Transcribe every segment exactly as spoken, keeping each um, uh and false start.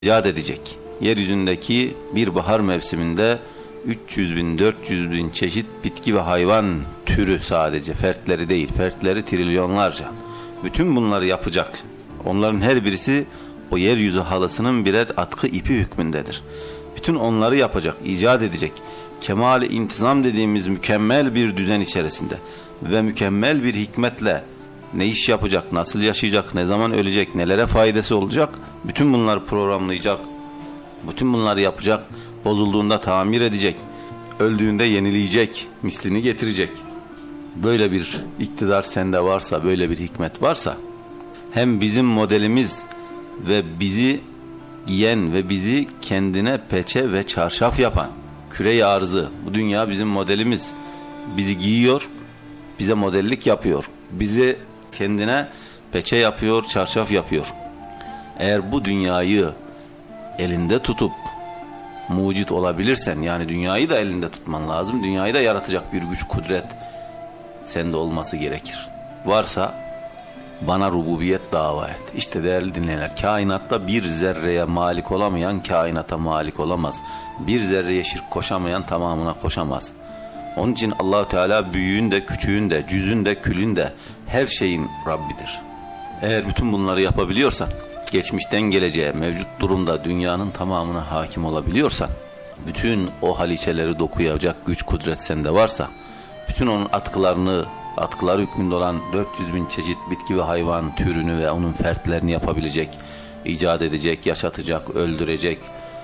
icat edecek. Yeryüzündeki bir bahar mevsiminde üç yüz bin dört yüz bin çeşit bitki ve hayvan türü, sadece fertleri değil, fertleri trilyonlarca. Bütün bunları yapacak. Onların her birisi o yeryüzü halısının birer atkı ipi hükmündedir. Bütün onları yapacak, icat edecek. Kemal-i intizam dediğimiz mükemmel bir düzen içerisinde ve mükemmel bir hikmetle ne iş yapacak, nasıl yaşayacak, ne zaman ölecek, nelere faydası olacak, bütün bunları programlayacak. Bütün bunları yapacak, bozulduğunda tamir edecek, öldüğünde yenileyecek, mislini getirecek. Böyle bir iktidar sende varsa, böyle bir hikmet varsa, hem bizim modelimiz ve bizi giyen ve bizi kendine peçe ve çarşaf yapan küre-i arzı, bu dünya bizim modelimiz, bizi giyiyor, bize modellik yapıyor, bizi kendine peçe yapıyor, çarşaf yapıyor. Eğer bu dünyayı elinde tutup mucit olabilirsen, yani dünyayı da elinde tutman lazım, dünyayı da yaratacak bir güç, kudret sende olması gerekir. Varsa bana rububiyet dava et. İşte değerli dinleyenler, kainatta bir zerreye malik olamayan kainata malik olamaz. Bir zerreye şirk koşamayan tamamına koşamaz. Onun için Allah-u Teala büyüğün de, küçüğün de, cüzün de, külün de, her şeyin Rabbidir. Eğer bütün bunları yapabiliyorsan, geçmişten geleceğe, mevcut durumda dünyanın tamamına hakim olabiliyorsan, bütün o haliçeleri dokuyacak güç, kudret sende varsa, bütün onun atkılarını, atkılar hükmünde olan dört yüz bin çeşit bitki ve hayvan türünü ve onun fertlerini yapabilecek, icat edecek, yaşatacak, öldürecek,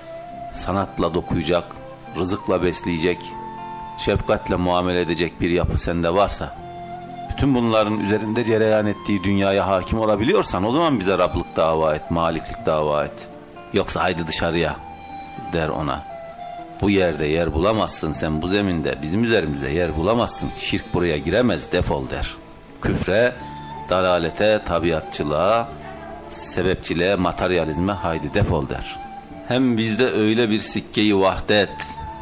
sanatla dokuyacak, rızıkla besleyecek, şefkatle muamele edecek bir yapı sende varsa, bütün bunların üzerinde cereyan ettiği dünyaya hakim olabiliyorsan, o zaman bize Rablık dava et, maliklik dava et. Yoksa haydi dışarıya der ona. Bu yerde yer bulamazsın, sen bu zeminde bizim üzerimizde yer bulamazsın. Şirk buraya giremez, defol der. Küfre, dalalete, tabiatçılığa, sebepçiliğe, materyalizme haydi defol der. Hem bizde öyle bir sikke-i vahdet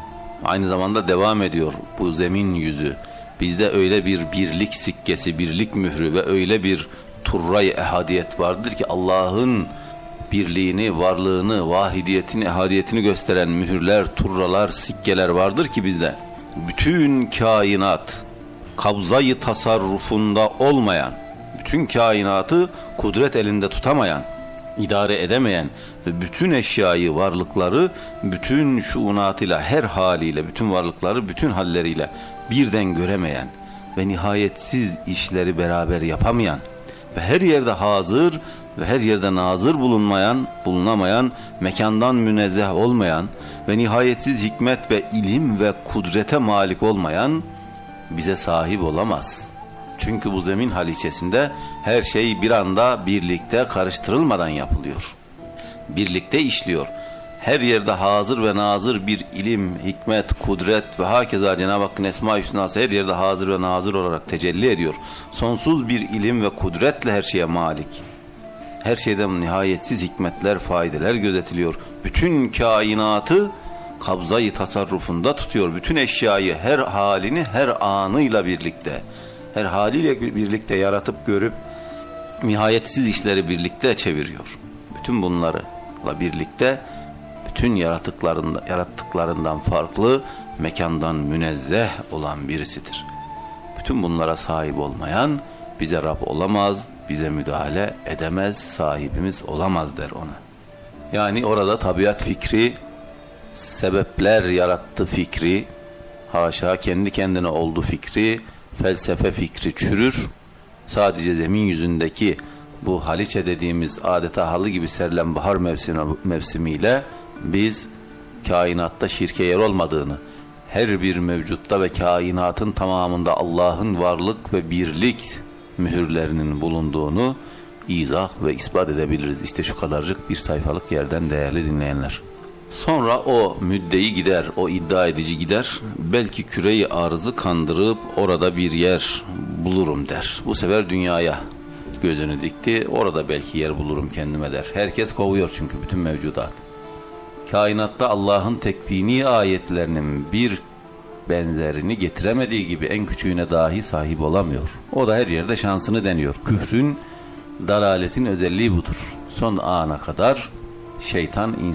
aynı zamanda devam ediyor bu zemin yüzü. Bizde öyle bir birlik sikkesi, birlik mührü ve öyle bir turray ehadiyet vardır ki Allah'ın birliğini, varlığını, vahidiyetini, ehadiyetini gösteren mühürler, turralar, sikkeler vardır ki bizde. Bütün kainat kabzayı tasarrufunda olmayan, bütün kainatı kudret elinde tutamayan, idare edemeyen ve bütün eşyayı, varlıkları, bütün şuunatıyla, her haliyle, bütün varlıkları, bütün halleriyle birden göremeyen ve nihayetsiz işleri beraber yapamayan ve her yerde hazır ve her yerde nazır bulunmayan, bulunamayan, mekandan münezzeh olmayan ve nihayetsiz hikmet ve ilim ve kudrete malik olmayan bize sahip olamaz. Çünkü bu zemin haliçesinde her şey bir anda birlikte karıştırılmadan yapılıyor. Birlikte işliyor. Her yerde hazır ve nazır bir ilim, hikmet, kudret ve hakeza Cenab-ı Hakk'ın Esma-i Hüsnası her yerde hazır ve nazır olarak tecelli ediyor. Sonsuz bir ilim ve kudretle her şeye malik. Her şeyden nihayetsiz hikmetler, faydeler gözetiliyor. Bütün kainatı kabzayı tasarrufunda tutuyor. Bütün eşyayı, her halini, her anıyla birlikte, her haliyle birlikte yaratıp görüp nihayetsiz işleri birlikte çeviriyor. Bütün bunlarla birlikte bütün yaratıklarından, yarattıklarından farklı, mekandan münezzeh olan birisidir. Bütün bunlara sahip olmayan bize Rab olamaz, bize müdahale edemez, sahibimiz olamaz der ona. Yani orada tabiat fikri, sebepler yarattı fikri, haşa kendi kendine oldu fikri, felsefe fikri çürür. Sadece zemin yüzündeki bu haliçe dediğimiz adeta halı gibi serilen bahar mevsimi, mevsimiyle biz kainatta şirke yer olmadığını, her bir mevcutta ve kainatın tamamında Allah'ın varlık ve birlik mühürlerinin bulunduğunu izah ve ispat edebiliriz. İşte şu kadarcık bir sayfalık yerden değerli dinleyenler. Sonra o müddeyi gider, o iddia edici gider, belki küreyi arzı kandırıp orada bir yer bulurum der. Bu sefer dünyaya gözünü dikti, orada belki yer bulurum kendime der. Herkes kovuyor çünkü bütün mevcudat. Kainatta Allah'ın tekvini ayetlerinin bir benzerini getiremediği gibi en küçüğüne dahi sahip olamıyor. O da her yerde şansını deniyor. Küfrün, dalaletin özelliği budur. Son ana kadar şeytan